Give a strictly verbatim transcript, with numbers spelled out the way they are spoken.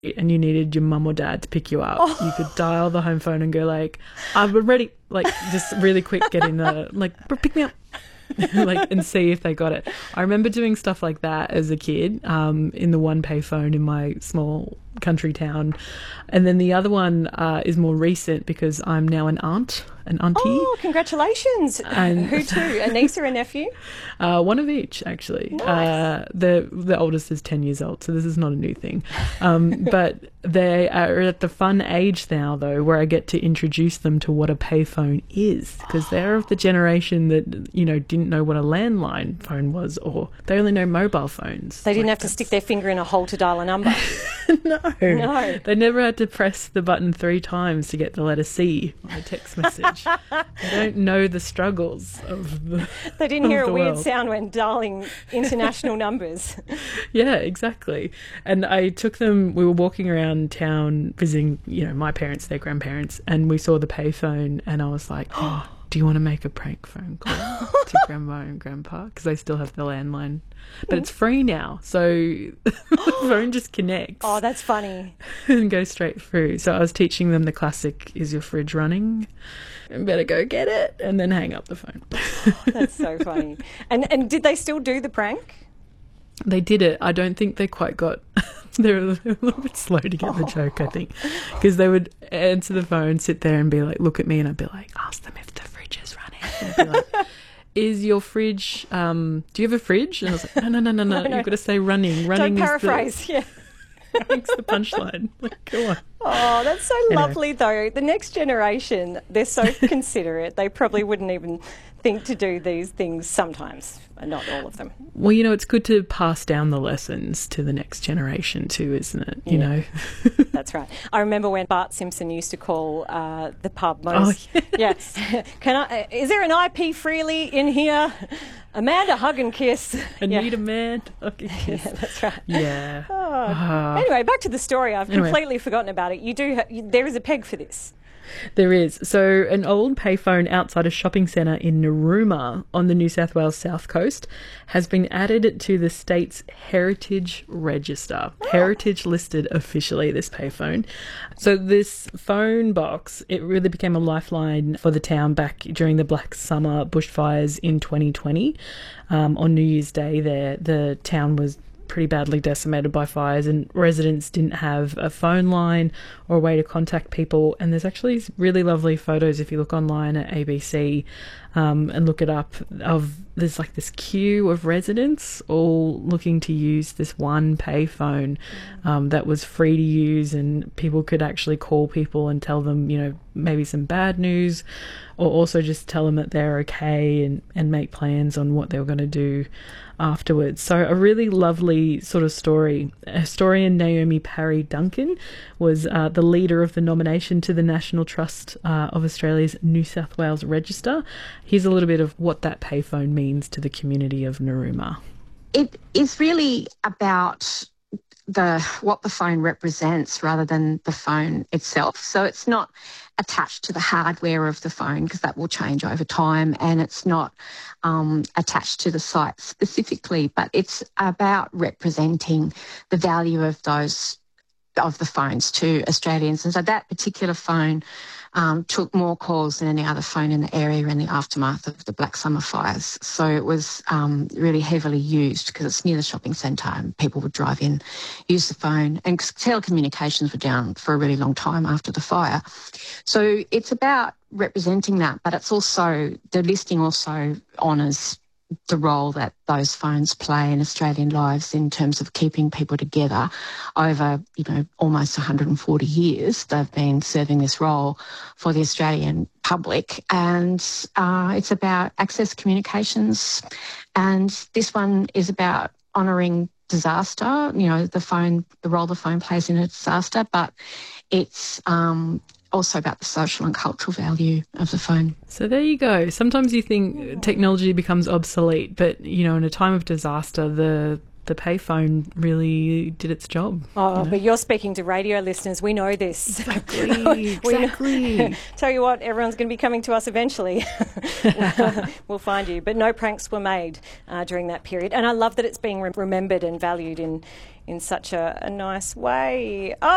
and you needed your mum or dad to pick you up, Oh. you could dial the home phone and go like, I'm ready, like just really quick get in the, like, pick me up. Like, and see if they got it. I remember doing stuff like that as a kid, um, in the one payphone in my small country town. And then the other one uh, is more recent because I'm now an aunt, an auntie. Oh, congratulations. And- Who to? A niece or a nephew? Uh, one of each, actually. Nice. Uh, the the oldest is ten years old, so this is not a new thing. Um, but they are at the fun age now, though, where I get to introduce them to what a payphone is, because they're of the generation that, you know, didn't know what a landline phone was, or they only know mobile phones. They didn't Like, have to stick their finger in a hole to dial a number. no. No. They never had to press the button three times to get the letter C on a text message. They don't know the struggles of the They didn't hear of a the weird world. sound when dialing international numbers. Yeah, exactly. And I took them, we were walking around town visiting, you know, my parents, their grandparents, and we saw the payphone, and I was like, oh, do you want to make a prank phone call to grandma and grandpa? Because they still have the landline. But it's free now, so the phone just connects Oh, that's funny. and goes straight through. So I was teaching them the classic, is your fridge running? And better go get it, and then hang up the phone. That's so funny. And and did they still do the prank? They did it. I don't think they quite got... They were a little bit slow to get the joke, I think. Because they would answer the phone, sit there and be like, look at me, and I'd be like, ask them if the fridge is running. And I'd be like, is your fridge... Um, do you have a fridge? And I was like, no, no, no, no, no. No, no. You've got to say running. Running Don't paraphrase. Yeah. is the, running's the punchline. Like, come on. Oh, that's so Anyway. lovely, though. The next generation, they're so considerate. They probably wouldn't even think to do these things sometimes, not all of them. Well, you know, it's good to pass down the lessons to the next generation too, isn't it? You Yeah. know? That's right. I remember when Bart Simpson used to call uh, the pub most... Oh, yes. Can I? Is there an I P Freely in here? Amanda, hug and kiss. I yeah. need a man. Okay, kiss. Yeah, that's right. Yeah. Oh. Ah. Anyway, back to the story. I've Anyway. completely forgotten about it. You do. Ha- you, there is a peg for this. There is. So an old payphone outside a shopping centre in Narooma on the New South Wales south coast has been added to the state's Heritage Register. Heritage listed officially, this payphone. So this phone box, it really became a lifeline for the town back during the Black Summer bushfires in twenty twenty. Um, on New Year's Day there, the town was pretty badly decimated by fires, and residents didn't have a phone line or a way to contact people. And there's actually these really lovely photos if you look online at A B C um, and look it up, of there's like this queue of residents all looking to use this one payphone um, that was free to use, and people could actually call people and tell them, you know, maybe some bad news, or also just tell them that they're okay, and, and make plans on what they were going to do afterwards. So a really lovely sort of story. Historian Naomi Parry Duncan was uh, the leader of the nomination to the National Trust uh, of Australia's New South Wales Register. Here's a little bit of what that payphone means to the community of Narooma. It is really about the what the phone represents rather than the phone itself. So it's not attached to the hardware of the phone, because that will change over time, and it's not um, attached to the site specifically, but it's about representing the value of those of the phones to Australians. And so that particular phone um, took more calls than any other phone in the area in the aftermath of the Black Summer fires. So it was um, really heavily used because it's near the shopping centre, and people would drive in, use the phone, and telecommunications were down for a really long time after the fire. So it's about representing that, but it's also, the listing also honours the role that those phones play in Australian lives in terms of keeping people together over, you know, almost one hundred forty years. They've been serving this role for the Australian public, and uh, it's about access communications, and this one is about honouring disaster, you know, the phone, the role the phone plays in a disaster, but it's um, also about the social and cultural value of the phone. So there you go. Sometimes you think technology becomes obsolete, but, you know, in a time of disaster, the the payphone really did its job. Oh, you know? but you're speaking to radio listeners. We know this. Exactly, We know- exactly. Tell you what, everyone's going to be coming to us eventually. We'll find you. But no pranks were made uh, during that period. And I love that it's being re- remembered and valued in, in such a, a nice way. Oh,